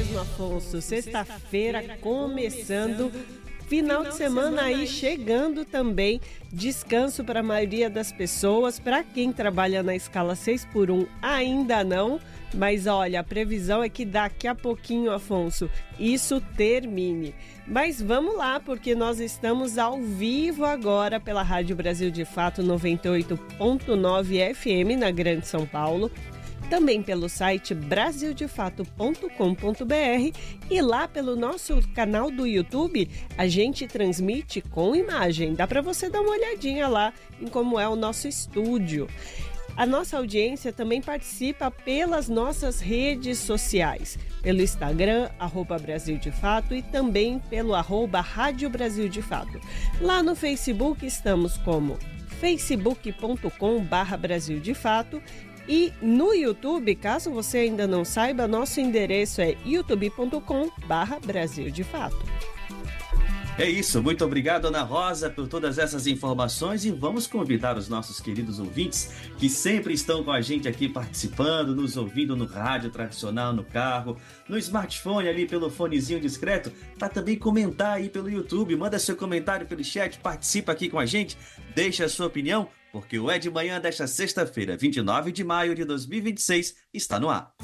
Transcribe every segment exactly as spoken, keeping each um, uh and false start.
mesmo, Afonso. Sexta-feira começando, final de semana aí chegando também. Descanso para a maioria das pessoas. Para quem trabalha na escala seis por um, ainda não. Mas olha, a previsão é que daqui a pouquinho, Afonso, isso termine. Mas vamos lá, porque nós estamos ao vivo agora pela Rádio Brasil de Fato noventa e oito ponto nove F M na Grande São Paulo. Também pelo site brasil de fato ponto com ponto b r e lá pelo nosso canal do YouTube a gente transmite com imagem. Dá para você dar uma olhadinha lá em como é o nosso estúdio. A nossa audiência também participa pelas nossas redes sociais, pelo Instagram, arroba Brasil de Fato, e também pelo arroba Rádio Brasil de Fato. Lá no Facebook estamos como facebook ponto com barra Brasil de Fato. E no YouTube, caso você ainda não saiba, nosso endereço é youtube ponto com barra Brasil de Fato. É isso, muito obrigado, Ana Rosa, por todas essas informações, e vamos convidar os nossos queridos ouvintes que sempre estão com a gente aqui participando, nos ouvindo no rádio tradicional, no carro, no smartphone ali pelo fonezinho discreto, para também comentar aí pelo YouTube. Manda seu comentário pelo chat, participa aqui com a gente, deixa a sua opinião, porque o É de Manhã desta sexta-feira, vinte e nove de maio de dois mil e vinte e seis, está no ar.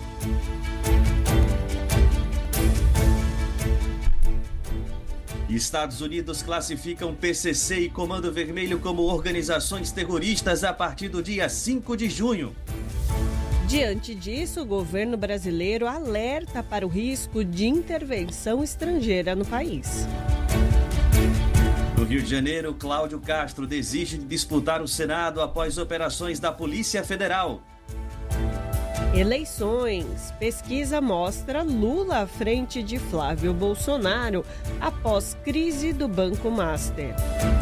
Estados Unidos classificam P C C e Comando Vermelho como organizações terroristas a partir do dia cinco de junho. Diante disso, o governo brasileiro alerta para o risco de intervenção estrangeira no país. No Rio de Janeiro, Cláudio Castro desiste de disputar o Senado após operações da Polícia Federal. Eleições. Pesquisa mostra Lula à frente de Flávio Bolsonaro após crise do Banco Master.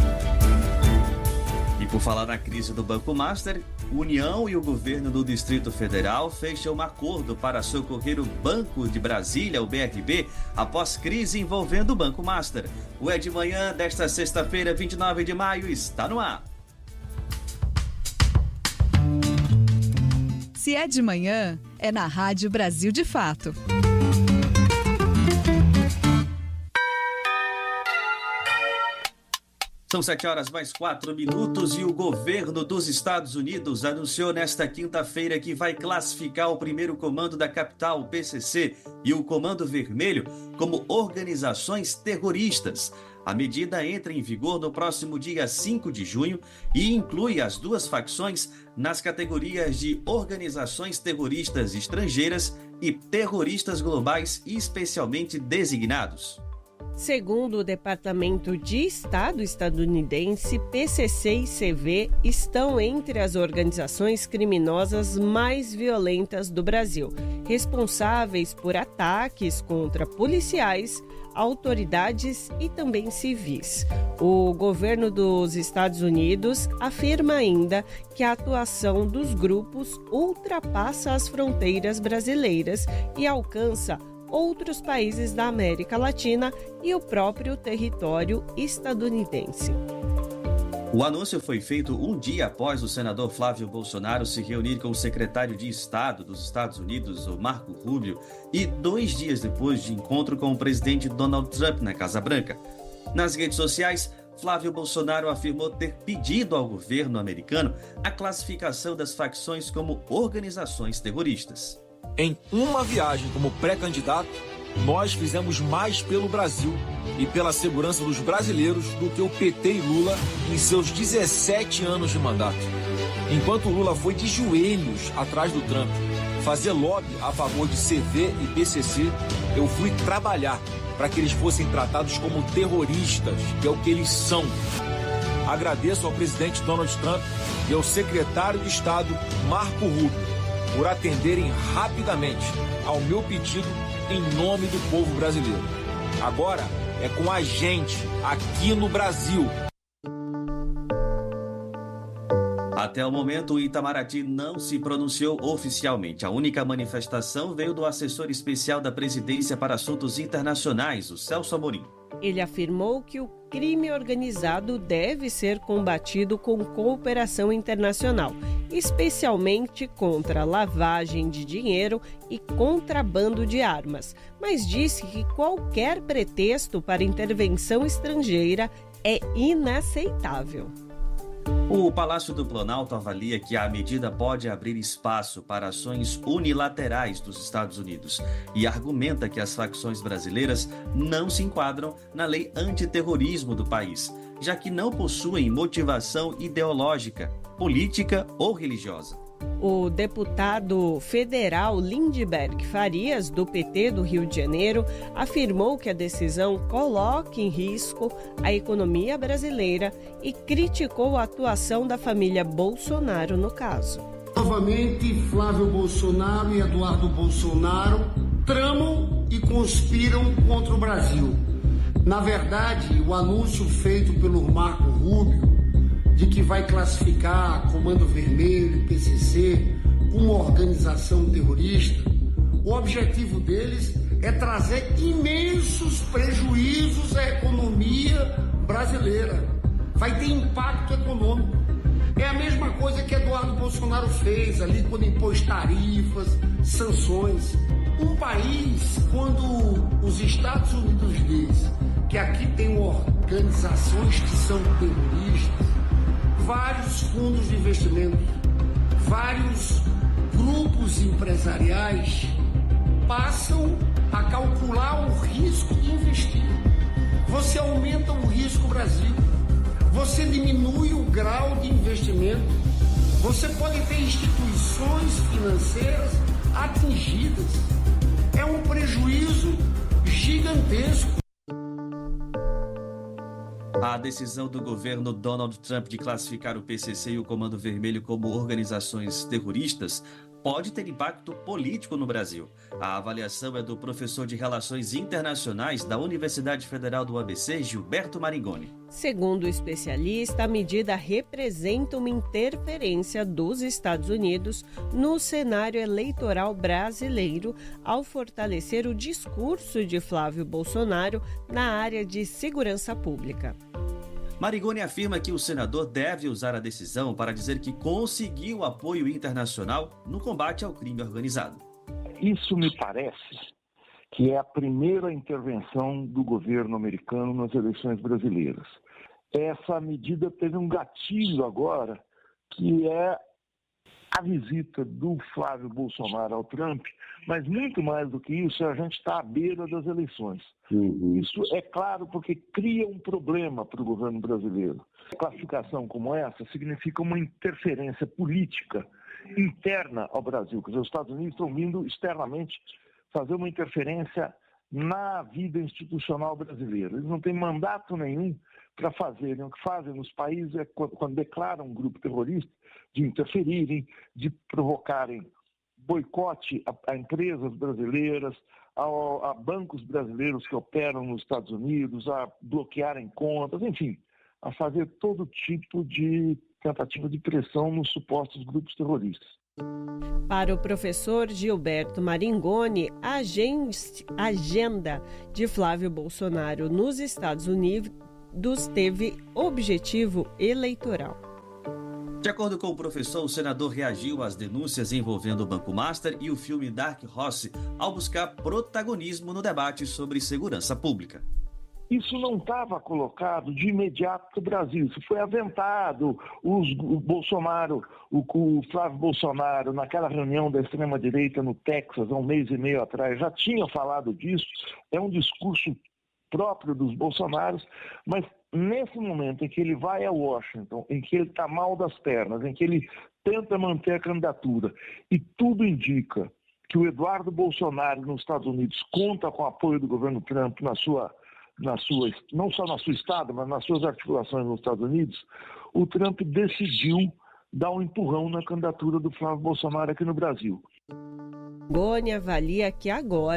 E por falar na crise do Banco Master, União e o governo do Distrito Federal fecham um acordo para socorrer o Banco de Brasília, o B R B, após crise envolvendo o Banco Master. O É de Manhã desta sexta-feira, vinte e nove de maio, está no ar. Se é de manhã, é na Rádio Brasil de Fato. São sete horas mais quatro minutos e o governo dos Estados Unidos anunciou nesta quinta-feira que vai classificar o primeiro comando da capital, o P C C, e o Comando Vermelho como organizações terroristas. A medida entra em vigor no próximo dia cinco de junho e inclui as duas facções nas categorias de organizações terroristas estrangeiras e terroristas globais especialmente designados. Segundo o Departamento de Estado estadunidense, P C C e C V estão entre as organizações criminosas mais violentas do Brasil, responsáveis por ataques contra policiais, autoridades e também civis. O governo dos Estados Unidos afirma ainda que a atuação dos grupos ultrapassa as fronteiras brasileiras e alcança outros países da América Latina e o próprio território estadunidense. O anúncio foi feito um dia após o senador Flávio Bolsonaro se reunir com o secretário de Estado dos Estados Unidos, o Marco Rubio, e dois dias depois de encontro com o presidente Donald Trump na Casa Branca. Nas redes sociais, Flávio Bolsonaro afirmou ter pedido ao governo americano a classificação das facções como organizações terroristas. Em uma viagem como pré-candidato, nós fizemos mais pelo Brasil e pela segurança dos brasileiros do que o P T e Lula em seus dezessete anos de mandato. Enquanto Lula foi de joelhos atrás do Trump fazer lobby a favor de C V e P C C, eu fui trabalhar para que eles fossem tratados como terroristas, que é o que eles são. Agradeço ao presidente Donald Trump e ao secretário de Estado Marco Rubio por atenderem rapidamente ao meu pedido em nome do povo brasileiro. Agora é com a gente aqui no Brasil. A Até o momento, o Itamaraty não se pronunciou oficialmente. A única manifestação veio do assessor especial da Presidência para Assuntos Internacionais, o Celso Amorim. Ele afirmou que o crime organizado deve ser combatido com cooperação internacional, especialmente contra lavagem de dinheiro e contrabando de armas, mas disse que qualquer pretexto para intervenção estrangeira é inaceitável. O Palácio do Planalto avalia que a medida pode abrir espaço para ações unilaterais dos Estados Unidos e argumenta que as facções brasileiras não se enquadram na lei antiterrorismo do país, já que não possuem motivação ideológica, política ou religiosa. O deputado federal Lindbergh Farias, do P T do Rio de Janeiro, afirmou que a decisão coloca em risco a economia brasileira e criticou a atuação da família Bolsonaro no caso. Novamente, Flávio Bolsonaro e Eduardo Bolsonaro tramam e conspiram contra o Brasil. Na verdade, o anúncio feito pelo Marco Rubio de que vai classificar Comando Vermelho e P C C como organização terrorista, o objetivo deles é trazer imensos prejuízos à economia brasileira. Vai ter impacto econômico. É a mesma coisa que Eduardo Bolsonaro fez ali quando impôs tarifas, sanções. Um país, quando os Estados Unidos diz que aqui tem organizações que são terroristas, vários fundos de investimento, vários grupos empresariais passam a calcular o risco de investir. Você aumenta o risco Brasil, você diminui o grau de investimento, você pode ter instituições financeiras atingidas. É um prejuízo gigantesco. A decisão do governo Donald Trump de classificar o P C C e o Comando Vermelho como organizações terroristas pode ter impacto político no Brasil. A avaliação é do professor de Relações Internacionais da Universidade Federal do A B C, Gilberto Maringoni. Segundo o especialista, a medida representa uma interferência dos Estados Unidos no cenário eleitoral brasileiro ao fortalecer o discurso de Flávio Bolsonaro na área de segurança pública. Maringoni afirma que o senador deve usar a decisão para dizer que conseguiu apoio internacional no combate ao crime organizado. Isso me parece que é a primeira intervenção do governo americano nas eleições brasileiras. Essa medida teve um gatilho agora, que é a visita do Flávio Bolsonaro ao Trump, mas muito mais do que isso, a gente está à beira das eleições. Uhum. Isso é claro porque cria um problema para o governo brasileiro. Classificação como essa significa uma interferência política interna ao Brasil. Quer dizer, os Estados Unidos estão vindo externamente fazer uma interferência na vida institucional brasileira. Eles não têm mandato nenhum para fazerem. O que fazem nos países é quando, quando declaram um grupo terrorista, de interferirem, de provocarem boicote a, a empresas brasileiras, a, a bancos brasileiros que operam nos Estados Unidos, a bloquearem contas, enfim, a fazer todo tipo de tentativa de pressão nos supostos grupos terroristas. Para o professor Gilberto Maringoni, a agenda de Flávio Bolsonaro nos Estados Unidos teve objetivo eleitoral. De acordo com o professor, o senador reagiu às denúncias envolvendo o Banco Master e o filme Dark Horse ao buscar protagonismo no debate sobre segurança pública. Isso não estava colocado de imediato no Brasil, isso foi aventado. Os, o Bolsonaro, o, o Flávio Bolsonaro, naquela reunião da extrema-direita no Texas, há um mês e meio atrás, já tinha falado disso. É um discurso próprio dos Bolsonaros, mas nesse momento em que ele vai a Washington, em que ele está mal das pernas, em que ele tenta manter a candidatura, e tudo indica que o Eduardo Bolsonaro nos Estados Unidos conta com o apoio do governo Trump na sua, na sua, não só na sua estado, mas nas suas articulações nos Estados Unidos, o Trump decidiu dar um empurrão na candidatura do Flávio Bolsonaro aqui no Brasil. Goni avalia que agora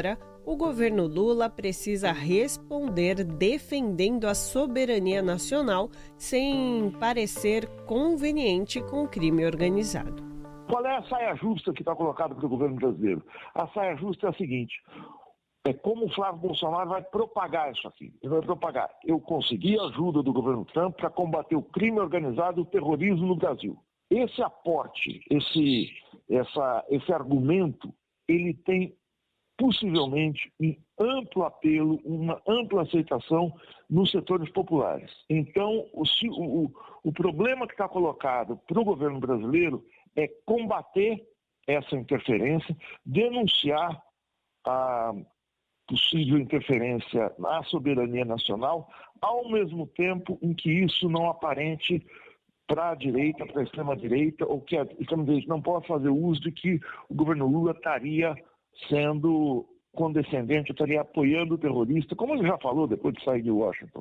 o governo Lula precisa responder defendendo a soberania nacional sem parecer conveniente com o crime organizado. Qual é a saia justa que está colocada pelo governo brasileiro? A saia justa é a seguinte: é como o Flávio Bolsonaro vai propagar isso aqui. Ele vai propagar. Eu consegui a ajuda do governo Trump para combater o crime organizado e o terrorismo no Brasil. Esse aporte, esse, essa, esse argumento, ele tem possivelmente um amplo apelo, uma ampla aceitação nos setores populares. Então, o, o, o problema que está colocado para o governo brasileiro é combater essa interferência, denunciar a possível interferência na soberania nacional, ao mesmo tempo em que isso não aparente para a direita, para a extrema-direita, ou que a extrema-direita não possa fazer uso de que o governo Lula estaria sendo condescendente, estaria apoiando o terrorista, como ele já falou depois de sair de Washington.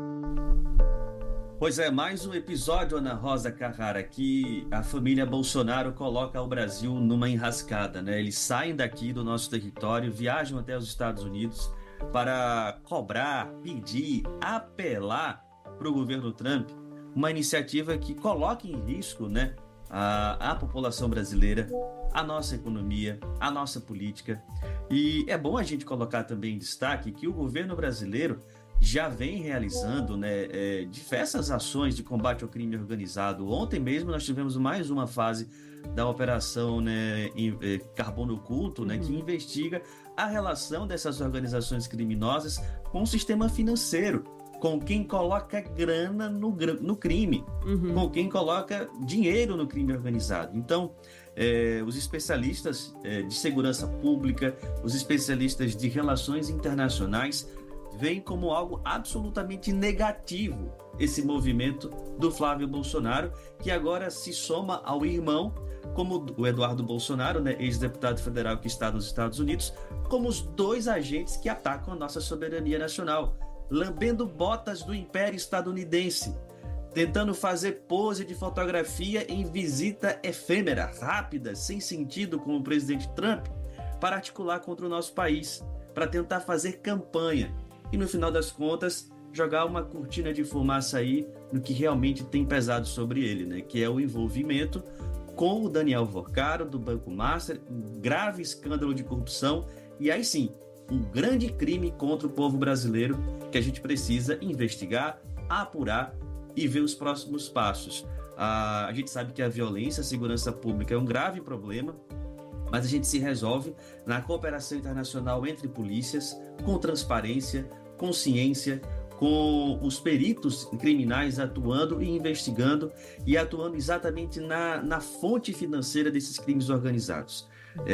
Pois é, mais um episódio, Ana Rosa Carrara, que a família Bolsonaro coloca o Brasil numa enrascada, né? Eles saem daqui do nosso território, viajam até os Estados Unidos para cobrar, pedir, apelar para o governo Trump uma iniciativa que coloque em risco, né, a, a população brasileira, a nossa economia, a nossa política. E é bom a gente colocar também em destaque que o governo brasileiro já vem realizando, né, é, diversas ações de combate ao crime organizado. Ontem mesmo nós tivemos mais uma fase da operação, né, em, é, Carbono Oculto, né, uhum. que investiga a relação dessas organizações criminosas com o sistema financeiro, com quem coloca grana no, no crime, uhum. com quem coloca dinheiro no crime organizado. Então, é, os especialistas é, de segurança pública, os especialistas de relações internacionais veem como algo absolutamente negativo esse movimento do Flávio Bolsonaro, que agora se soma ao irmão, como o Eduardo Bolsonaro, né, ex-deputado federal que está nos Estados Unidos, como os dois agentes que atacam a nossa soberania nacional, lambendo botas do império estadunidense, tentando fazer pose de fotografia em visita efêmera, rápida, sem sentido com o presidente Trump, para articular contra o nosso país, para tentar fazer campanha e, no final das contas, jogar uma cortina de fumaça aí no que realmente tem pesado sobre ele, né? Que é o envolvimento com o Daniel Vorcaro, do Banco Master, um grave escândalo de corrupção, e aí sim, um grande crime contra o povo brasileiro que a gente precisa investigar, apurar e ver os próximos passos. Ah, a gente sabe que a violência, a segurança pública é um grave problema, mas a gente se resolve na cooperação internacional entre polícias, com transparência, com ciência, com os peritos criminais atuando e investigando e atuando exatamente na, na fonte financeira desses crimes organizados.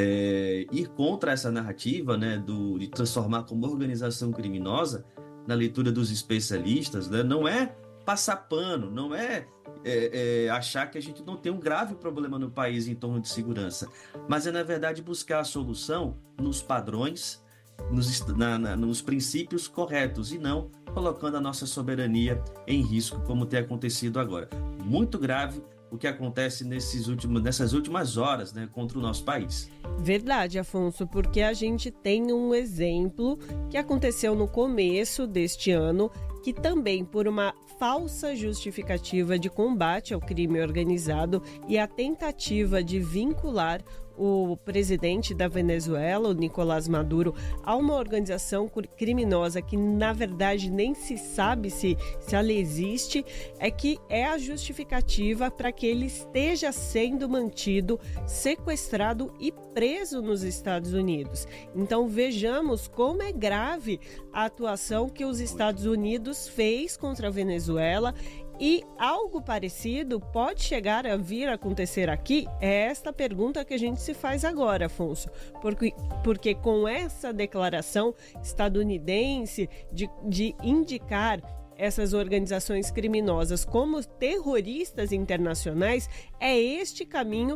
É, ir contra essa narrativa, né, do, de transformar como organização criminosa, na leitura dos especialistas, né, não é passar pano, não é, é, é achar que a gente não tem um grave problema no país em torno de segurança, mas é, na verdade, buscar a solução nos padrões, nos, na, na, nos princípios corretos e não colocando a nossa soberania em risco, como tem acontecido agora. Muito grave o que acontece nesses últimos, nessas últimas horas, né, contra o nosso país. Verdade, Afonso, porque a gente tem um exemplo que aconteceu no começo deste ano, que também por uma falsa justificativa de combate ao crime organizado e a tentativa de vincular o presidente da Venezuela, o Nicolás Maduro, a uma organização criminosa que, na verdade, nem se sabe se, se ela existe, é que é a justificativa para que ele esteja sendo mantido, sequestrado e preso nos Estados Unidos. Então, vejamos como é grave a atuação que os Estados Unidos fez contra a Venezuela. E algo parecido pode chegar a vir a acontecer aqui? É esta pergunta que a gente se faz agora, Afonso. Porque, porque com essa declaração estadunidense de, de indicar essas organizações criminosas como terroristas internacionais, é este caminho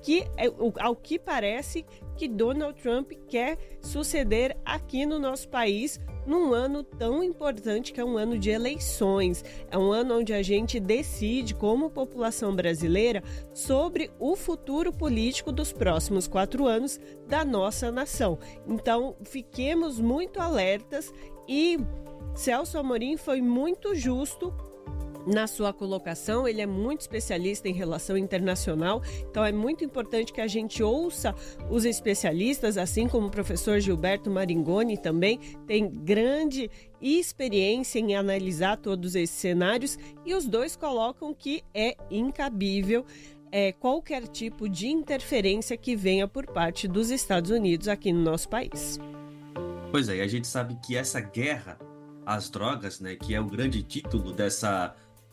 que, ao que parece, que Donald Trump quer suceder aqui no nosso país num ano tão importante que é um ano de eleições. É um ano onde a gente decide, como população brasileira, sobre o futuro político dos próximos quatro anos da nossa nação. Então, fiquemos muito alertas e Celso Amorim foi muito justo na sua colocação. Ele é muito especialista em relação internacional, então é muito importante que a gente ouça os especialistas, assim como o professor Gilberto Maringoni também tem grande experiência em analisar todos esses cenários, e os dois colocam que é incabível é, qualquer tipo de interferência que venha por parte dos Estados Unidos aqui no nosso país. Pois é, e a gente sabe que essa guerra às drogas, né, que é o grande título dessa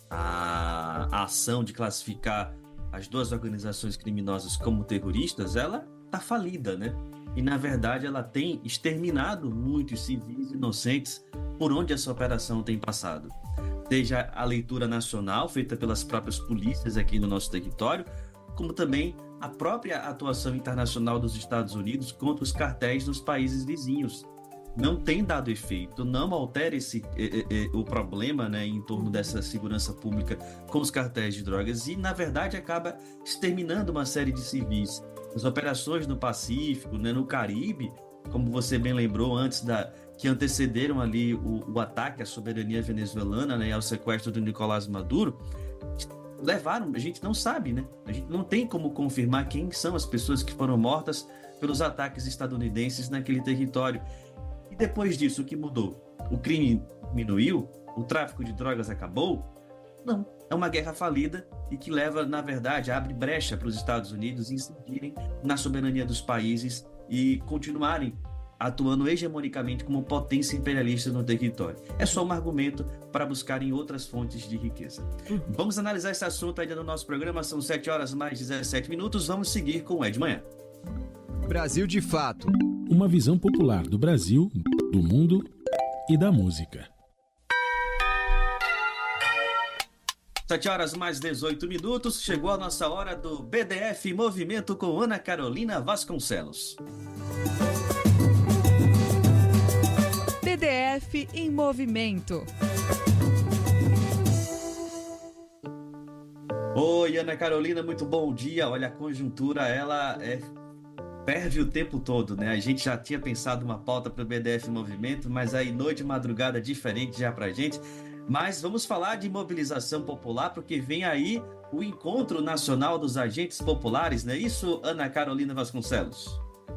A, a ação de classificar as duas organizações criminosas como terroristas, ela está falida, né? E, na verdade, ela tem exterminado muitos civis inocentes por onde essa operação tem passado. Seja a leitura nacional, feita pelas próprias polícias aqui no nosso território, como também a própria atuação internacional dos Estados Unidos contra os cartéis dos países vizinhos. Não tem dado efeito, não altera esse, eh, eh, o problema, né, em torno dessa segurança pública com os cartéis de drogas e, na verdade, acaba exterminando uma série de civis. As operações no Pacífico, né, no Caribe, como você bem lembrou antes, da, que antecederam ali o, o ataque à soberania venezuelana, né, e ao sequestro do Nicolás Maduro, levaram, a gente não sabe, né? A gente não tem como confirmar quem são as pessoas que foram mortas pelos ataques estadunidenses naquele território. E depois disso, o que mudou? O crime diminuiu? O tráfico de drogas acabou? Não. É uma guerra falida e que leva, na verdade, abre brecha para os Estados Unidos incidirem na soberania dos países e continuarem atuando hegemonicamente como potência imperialista no território. É só um argumento para buscarem outras fontes de riqueza. Vamos analisar esse assunto ainda no nosso programa. São sete horas mais dezessete minutos. Vamos seguir com o É de Manhã. Brasil de Fato. Uma visão popular do Brasil, do mundo e da música. sete horas mais dezoito minutos. Chegou a nossa hora do B D F em Movimento com Ana Carolina Vasconcelos. B D F em Movimento. Oi, Ana Carolina, muito bom dia. Olha, a conjuntura, ela é... ferve o tempo todo, né? A gente já tinha pensado uma pauta para o B D F em Movimento, mas aí noite e madrugada diferente já pra gente. Mas vamos falar de mobilização popular, porque vem aí o Encontro Nacional dos Agentes Populares, não é isso, Ana Carolina Vasconcelos?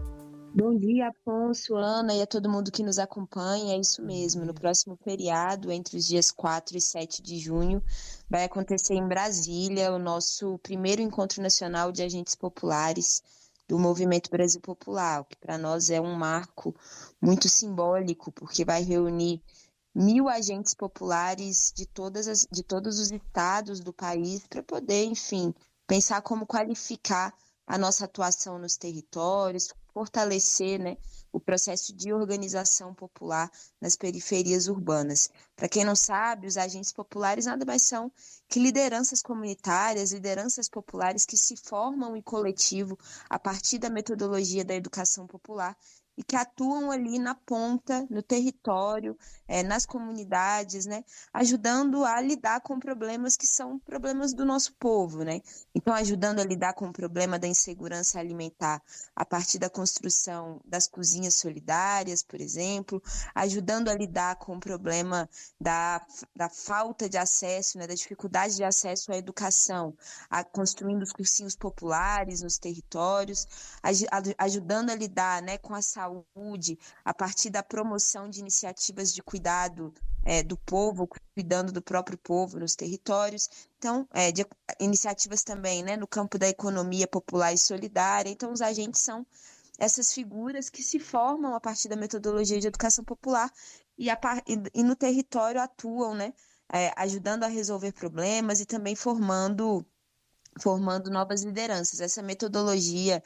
Bom dia, Afonso, Ana e a todo mundo que nos acompanha. É isso mesmo, no próximo feriado, entre os dias quatro e sete de junho, vai acontecer em Brasília o nosso primeiro Encontro Nacional de Agentes Populares do Movimento Brasil Popular, o que para nós é um marco muito simbólico, porque vai reunir mil agentes populares de, todas as, de todos os estados do país para poder, enfim, pensar como qualificar a nossa atuação nos territórios, fortalecer, né, o processo de organização popular nas periferias urbanas. Para quem não sabe, os agentes populares nada mais são que lideranças comunitárias, lideranças populares que se formam em coletivo a partir da metodologia da educação popular e que atuam ali na ponta, no território, é, nas comunidades, né, ajudando a lidar com problemas que são problemas do nosso povo, né? Então, ajudando a lidar com o problema da insegurança alimentar a partir da construção das cozinhas solidárias, por exemplo, ajudando a lidar com o problema da, da falta de acesso, né, da dificuldade de acesso à educação, a, construindo os cursinhos populares nos territórios, aj, ajudando a lidar, né, com a saúde, saúde, a partir da promoção de iniciativas de cuidado é, do povo, cuidando do próprio povo nos territórios. Então, é, de, iniciativas também, né, no campo da economia popular e solidária. Então, os agentes são essas figuras que se formam a partir da metodologia de educação popular e, a, e, e no território atuam, né, é, ajudando a resolver problemas e também formando... formando novas lideranças. Essa metodologia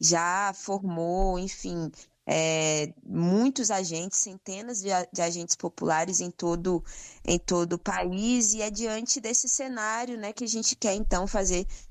já formou, enfim, é, muitos agentes, centenas de, de agentes populares em todo, em todo o país, e é diante desse cenário, né, que a gente quer, então, fazer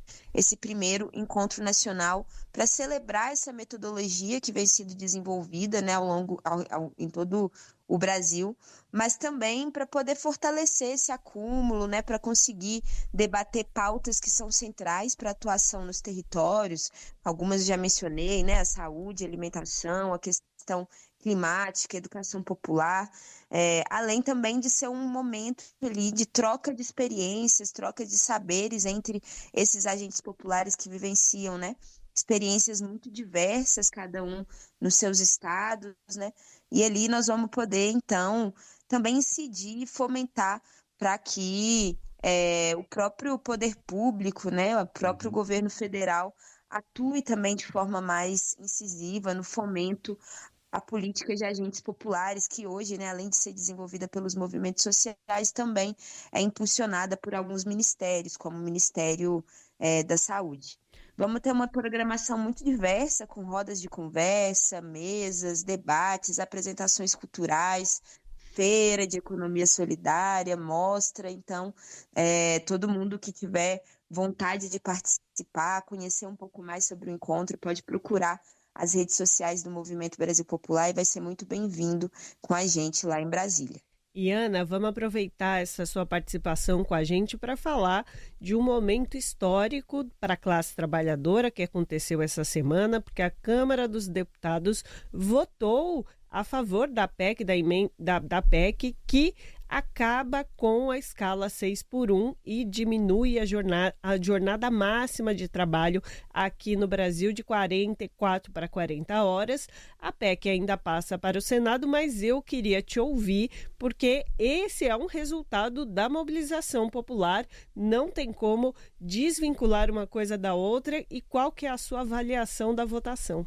esse primeiro encontro nacional para celebrar essa metodologia que vem sendo desenvolvida, né, ao longo ao, ao, em todo o Brasil, mas também para poder fortalecer esse acúmulo, né, para conseguir debater pautas que são centrais para a atuação nos territórios. Algumas já mencionei, né, a saúde, a alimentação, a questão climática, educação popular, é, além também de ser um momento ali de troca de experiências, troca de saberes entre esses agentes populares que vivenciam, né, experiências muito diversas, cada um nos seus estados, né, e ali nós vamos poder, então, também incidir e fomentar para que é, o próprio poder público, né, o próprio governo federal atue também de forma mais incisiva no fomento a política de agentes populares, que hoje, né, além de ser desenvolvida pelos movimentos sociais, também é impulsionada por alguns ministérios, como o Ministério é, da Saúde. Vamos ter uma programação muito diversa, com rodas de conversa, mesas, debates, apresentações culturais, feira de economia solidária, mostra. Então, é, todo mundo que tiver vontade de participar, conhecer um pouco mais sobre o encontro, pode procurar as redes sociais do Movimento Brasil Popular e vai ser muito bem-vindo com a gente lá em Brasília. E Ana, vamos aproveitar essa sua participação com a gente para falar de um momento histórico para a classe trabalhadora que aconteceu essa semana, porque a Câmara dos Deputados votou a favor da P E C, da, da, da P E C, que acaba com a escala seis por um e diminui a jornada, a jornada máxima de trabalho aqui no Brasil de quarenta e quatro para quarenta horas. A P E C ainda passa para o Senado, mas eu queria te ouvir, porque esse é um resultado da mobilização popular, não tem como desvincular uma coisa da outra. E qual que é a sua avaliação da votação?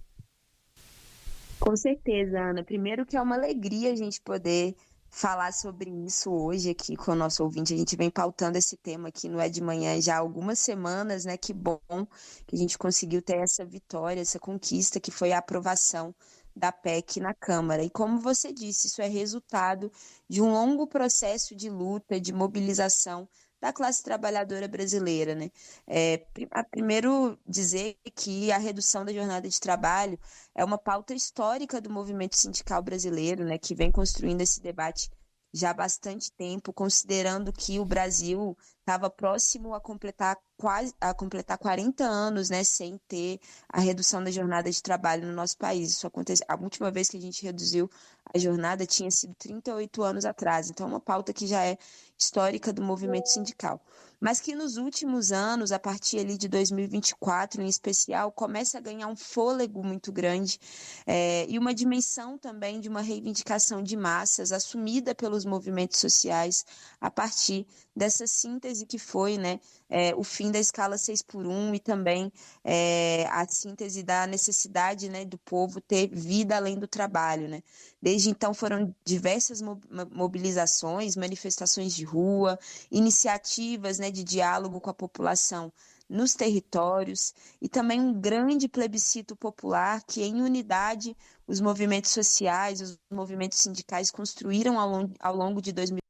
Com certeza, Ana. Primeiro que é uma alegria a gente poder falar sobre isso hoje aqui com o nosso ouvinte. A gente vem pautando esse tema aqui no É de Manhã já há algumas semanas, né? Que bom que a gente conseguiu ter essa vitória, essa conquista, que foi a aprovação da P E C na Câmara. E como você disse, isso é resultado de um longo processo de luta, de mobilização da classe trabalhadora brasileira, né? É, a primeiro dizer que a redução da jornada de trabalho é uma pauta histórica do movimento sindical brasileiro, né, que vem construindo esse debate já há bastante tempo, considerando que o Brasil estava próximo a completar quase a completar quarenta anos, né, sem ter a redução da jornada de trabalho no nosso país. Isso acontece, a última vez que a gente reduziu a jornada tinha sido trinta e oito anos atrás. Então é uma pauta que já é histórica do movimento sindical, mas que nos últimos anos, a partir ali de dois mil e vinte e quatro em especial, começa a ganhar um fôlego muito grande é, e uma dimensão também de uma reivindicação de massas assumida pelos movimentos sociais a partir dessa síntese que foi, né, é, o fim da escala seis por um e também é, a síntese da necessidade, né, do povo ter vida além do trabalho, né? Desde então foram diversas mobilizações, manifestações de rua, iniciativas, né, de diálogo com a população nos territórios e também um grande plebiscito popular que, em unidade, os movimentos sociais, os movimentos sindicais construíram ao longo, ao longo de dois mil.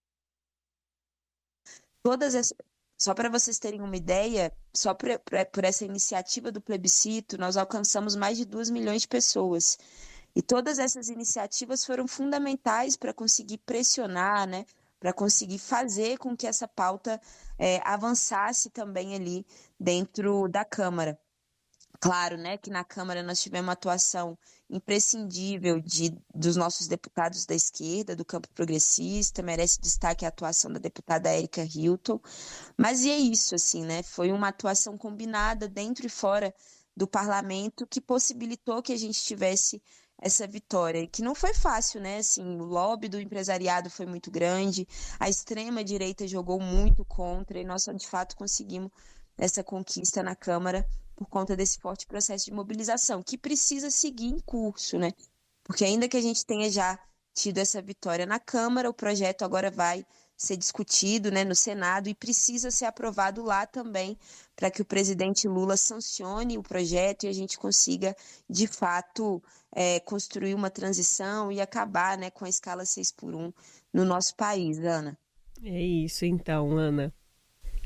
Todas essas... Só para vocês terem uma ideia, só por, por essa iniciativa do plebiscito, nós alcançamos mais de duas milhões de pessoas. E todas essas iniciativas foram fundamentais para conseguir pressionar, né, para conseguir fazer com que essa pauta é, avançasse também ali dentro da Câmara. Claro, né, que na Câmara nós tivemos uma atuação imprescindível de, dos nossos deputados da esquerda, do campo progressista, merece destaque a atuação da deputada Érica Hilton, mas e é isso, assim, né, foi uma atuação combinada dentro e fora do parlamento que possibilitou que a gente tivesse essa vitória, que não foi fácil, né? Assim, o lobby do empresariado foi muito grande, a extrema-direita jogou muito contra e nós, de fato, conseguimos essa conquista na Câmara por conta desse forte processo de mobilização, que precisa seguir em curso, né? Porque ainda que a gente tenha já tido essa vitória na Câmara, o projeto agora vai ser discutido, né, no Senado e precisa ser aprovado lá também para que o presidente Lula sancione o projeto e a gente consiga, de fato, é, construir uma transição e acabar, né, com a escala seis por um no nosso país, Ana. É isso então, Ana.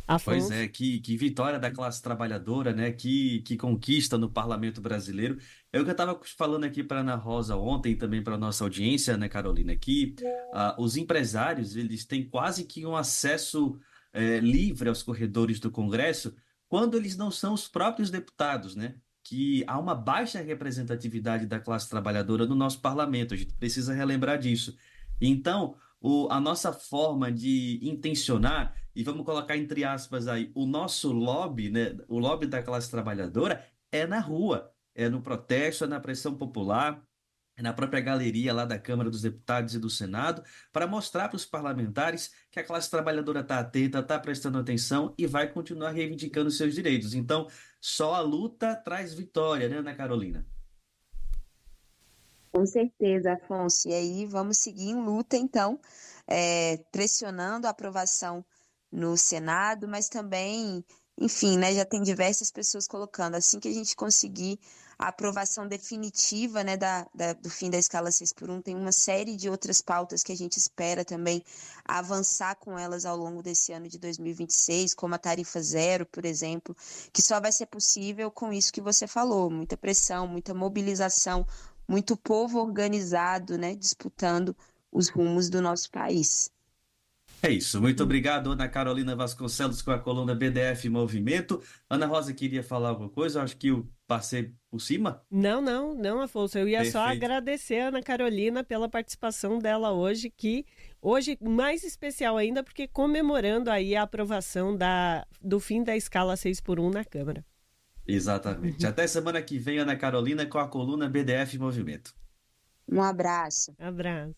Afonso. Pois é, que, que vitória da classe trabalhadora, né? Que, que conquista no parlamento brasileiro. É o que eu estava falando aqui para Ana Rosa ontem e também para a nossa audiência, né, Carolina, que ah, os empresários eles têm quase que um acesso eh, livre aos corredores do Congresso quando eles não são os próprios deputados, né? Que há uma baixa representatividade da classe trabalhadora no nosso parlamento. A gente precisa relembrar disso. Então, o, a nossa forma de intencionar, e vamos colocar entre aspas aí, o nosso lobby, né, o lobby da classe trabalhadora é na rua, é no protesto, é na pressão popular, é na própria galeria lá da Câmara dos Deputados e do Senado, para mostrar para os parlamentares que a classe trabalhadora está atenta, está prestando atenção e vai continuar reivindicando seus direitos. Então, só a luta traz vitória, né, Ana Carolina? Com certeza, Afonso. E aí vamos seguir em luta, então, é, pressionando a aprovação no Senado, mas também, enfim, né, já tem diversas pessoas colocando, assim que a gente conseguir a aprovação definitiva, né, da, da, do fim da escala seis por um, tem uma série de outras pautas que a gente espera também avançar com elas ao longo desse ano de dois mil e vinte e seis, como a tarifa zero, por exemplo, que só vai ser possível com isso que você falou, muita pressão, muita mobilização, muito povo organizado, né, disputando os rumos do nosso país. É isso. Muito obrigado, Ana Carolina Vasconcelos, com a coluna B D F Movimento. Ana Rosa queria falar alguma coisa? Eu acho que eu passei por cima. Não, não, não, Afonso. Eu ia Perfeito. só agradecer a Ana Carolina pela participação dela hoje, que hoje mais especial ainda, porque comemorando aí a aprovação da, do fim da escala seis por um na Câmara. Exatamente. Uhum. Até semana que vem, Ana Carolina, com a coluna B D F Movimento. Um abraço. Abraço.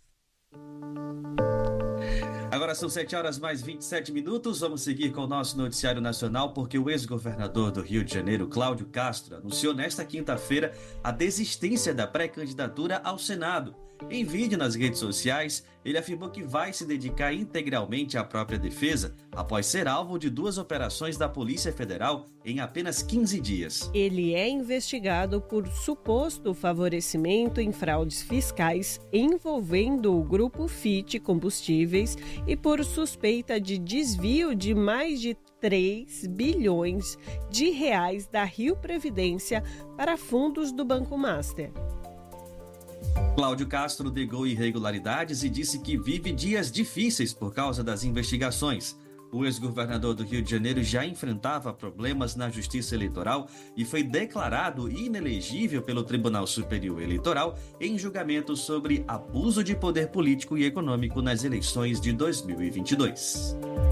Agora são sete horas mais vinte e sete minutos. Vamos seguir com o nosso noticiário nacional, porque o ex-governador do Rio de Janeiro, Cláudio Castro, anunciou nesta quinta-feira a desistência da pré-candidatura ao Senado. Em vídeo nas redes sociais, ele afirmou que vai se dedicar integralmente à própria defesa após ser alvo de duas operações da Polícia Federal em apenas quinze dias. Ele é investigado por suposto favorecimento em fraudes fiscais envolvendo o Grupo Fit Combustíveis e por suspeita de desvio de mais de três bilhões de reais da Rio Previdência para fundos do Banco Master. Cláudio Castro negou irregularidades e disse que vive dias difíceis por causa das investigações. O ex-governador do Rio de Janeiro já enfrentava problemas na Justiça Eleitoral e foi declarado inelegível pelo Tribunal Superior Eleitoral em julgamento sobre abuso de poder político e econômico nas eleições de dois mil e vinte e dois.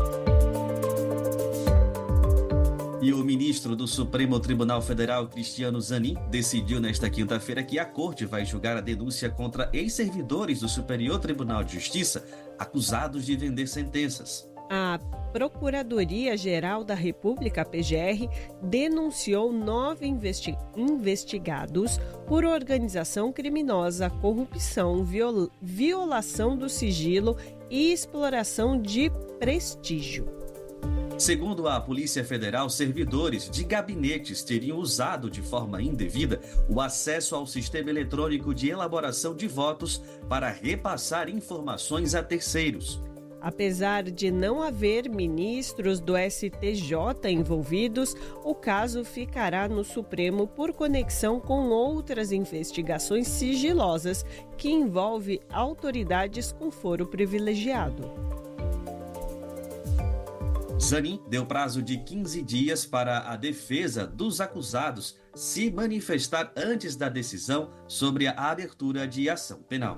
E o ministro do Supremo Tribunal Federal, Cristiano Zanin, decidiu nesta quinta-feira que a corte vai julgar a denúncia contra ex-servidores do Superior Tribunal de Justiça acusados de vender sentenças. A Procuradoria-Geral da República, P G R, denunciou nove investi- investigados por organização criminosa, corrupção, viol- violação do sigilo e exploração de prestígio. Segundo a Polícia Federal, servidores de gabinetes teriam usado de forma indevida o acesso ao sistema eletrônico de elaboração de votos para repassar informações a terceiros. Apesar de não haver ministros do S T J envolvidos, o caso ficará no Supremo por conexão com outras investigações sigilosas que envolvem autoridades com foro privilegiado. Zanin deu prazo de quinze dias para a defesa dos acusados se manifestar antes da decisão sobre a abertura de ação penal.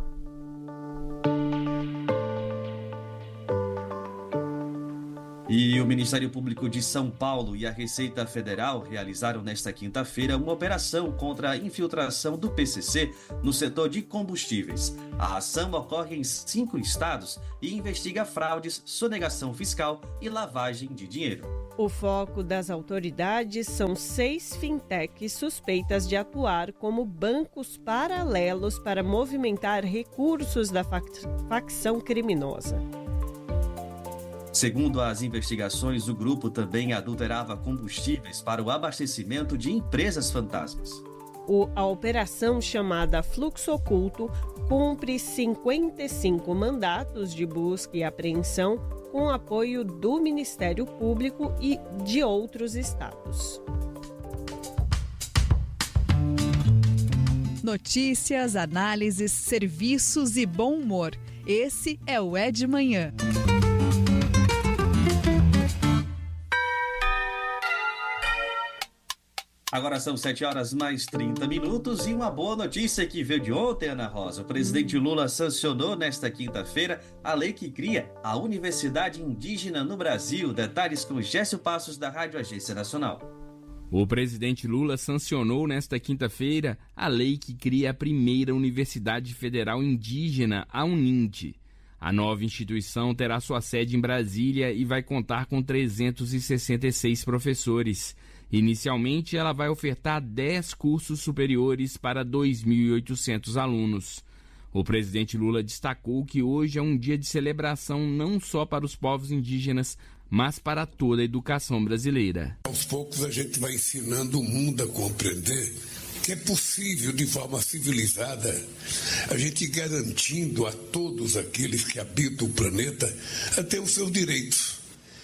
E o Ministério Público de São Paulo e a Receita Federal realizaram nesta quinta-feira uma operação contra a infiltração do P C C no setor de combustíveis. A ação ocorre em cinco estados e investiga fraudes, sonegação fiscal e lavagem de dinheiro. O foco das autoridades são seis fintechs suspeitas de atuar como bancos paralelos para movimentar recursos da fac- facção criminosa. Segundo as investigações, o grupo também adulterava combustíveis para o abastecimento de empresas fantasmas. O, a operação, chamada Fluxo Oculto, cumpre cinquenta e cinco mandatos de busca e apreensão com apoio do Ministério Público e de outros estados. Notícias, análises, serviços e bom humor. Esse é o É de Manhã. Agora são sete horas mais trinta minutos e uma boa notícia que veio de ontem, Ana Rosa. O presidente Lula sancionou nesta quinta-feira a lei que cria a Universidade Indígena no Brasil. Detalhes com Gécio Passos, da Rádio Agência Nacional. O presidente Lula sancionou nesta quinta-feira a lei que cria a primeira Universidade Federal Indígena, a UNINDE. A nova instituição terá sua sede em Brasília e vai contar com trezentos e sessenta e seis professores. Inicialmente, ela vai ofertar dez cursos superiores para dois mil e oitocentos alunos. O presidente Lula destacou que hoje é um dia de celebração não só para os povos indígenas, mas para toda a educação brasileira. Aos poucos a gente vai ensinando o mundo a compreender que é possível, de forma civilizada, a gente garantindo a todos aqueles que habitam o planeta a ter os seus direitos.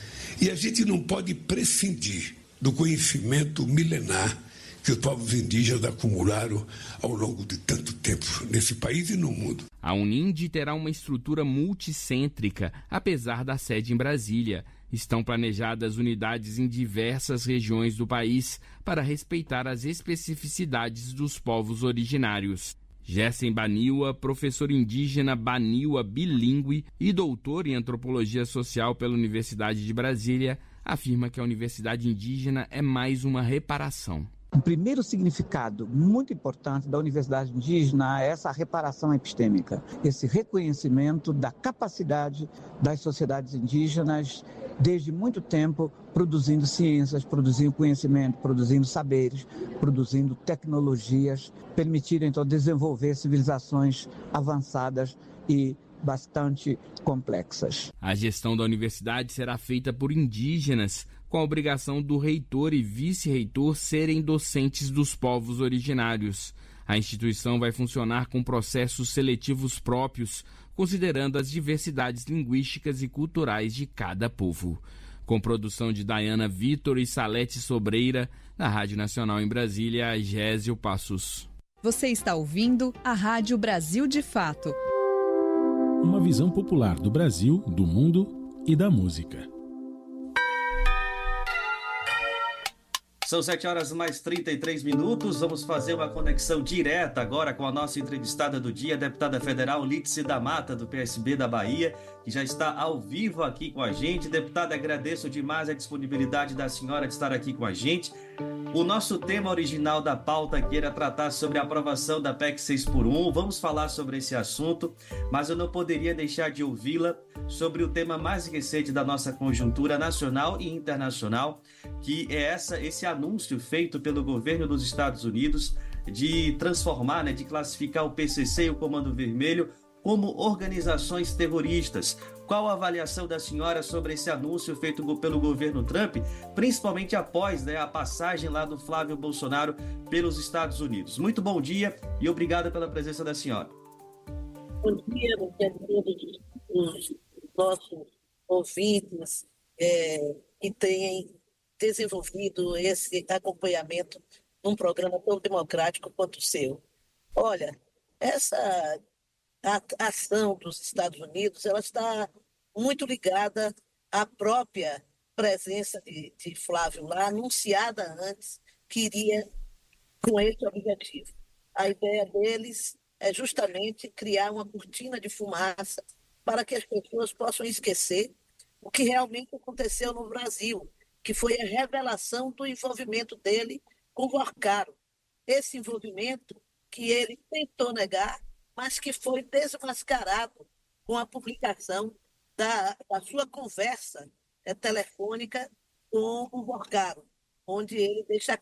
E a gente não pode prescindir do conhecimento milenar que os povos indígenas acumularam ao longo de tanto tempo nesse país e no mundo. A UNINDE terá uma estrutura multicêntrica, apesar da sede em Brasília. Estão planejadas unidades em diversas regiões do país para respeitar as especificidades dos povos originários. Gessen Baniwa, professor indígena Baniwa bilíngue e doutor em antropologia social pela Universidade de Brasília, afirma que a Universidade Indígena é mais uma reparação. O primeiro significado muito importante da Universidade Indígena é essa reparação epistêmica, esse reconhecimento da capacidade das sociedades indígenas, desde muito tempo, produzindo ciências, produzindo conhecimento, produzindo saberes, produzindo tecnologias, permitindo então desenvolver civilizações avançadas e bastante complexas. A gestão da universidade será feita por indígenas, com a obrigação do reitor e vice-reitor serem docentes dos povos originários. A instituição vai funcionar com processos seletivos próprios, considerando as diversidades linguísticas e culturais de cada povo. Com produção de Dayana Vitor e Salete Sobreira, na Rádio Nacional em Brasília, Gésio Passos. Você está ouvindo a Rádio Brasil de Fato. Uma visão popular do Brasil, do mundo e da música. São sete horas mais trinta e três minutos. Vamos fazer uma conexão direta agora com a nossa entrevistada do dia, a deputada federal Lídice da Mata, do P S B da Bahia, que já está ao vivo aqui com a gente. Deputada, agradeço demais a disponibilidade da senhora de estar aqui com a gente. O nosso tema original da pauta aqui era tratar sobre a aprovação da P E C seis por um. Vamos falar sobre esse assunto, mas eu não poderia deixar de ouvi-la sobre o tema mais recente da nossa conjuntura nacional e internacional, que é essa, esse anúncio feito pelo governo dos Estados Unidos de transformar, né, de classificar o P C C e o Comando Vermelho como organizações terroristas. Qual a avaliação da senhora sobre esse anúncio feito pelo governo Trump, principalmente após, né, a passagem lá do Flávio Bolsonaro pelos Estados Unidos? Muito bom dia e obrigado pela presença da senhora. Bom dia, bom dia a todos os nossos ouvintes é, que têm desenvolvido esse acompanhamento num programa tão democrático quanto o seu. Olha, essa a ação dos Estados Unidos ela está muito ligada à própria presença de, de Flávio lá, anunciada antes, que iria com esse objetivo. A ideia deles é justamente criar uma cortina de fumaça para que as pessoas possam esquecer o que realmente aconteceu no Brasil, que foi a revelação do envolvimento dele com o Arcaro. Esse envolvimento que ele tentou negar, mas que foi desmascarado com a publicação da, da sua conversa é, telefônica com o Arcaro, onde ele deixa